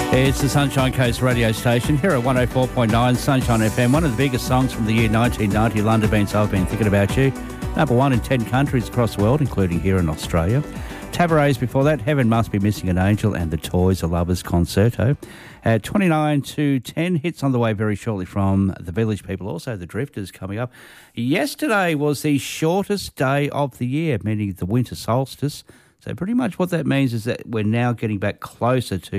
It's the Sunshine Coast radio station here at 104.9 Sunshine FM. One of the biggest songs from the year 1990, London Beans, I've Been Thinking About You. Number one in 10 countries across the world, including here in Australia. Tabaret's before that, Heaven Must Be Missing an Angel, and the Toys, A Lover's Concerto. At 29 to 10, hits on the way very shortly from the Village People. Also, the Drifters coming up. Yesterday was the shortest day of the year, meaning the winter solstice. So pretty much what that means is that we're now getting back closer to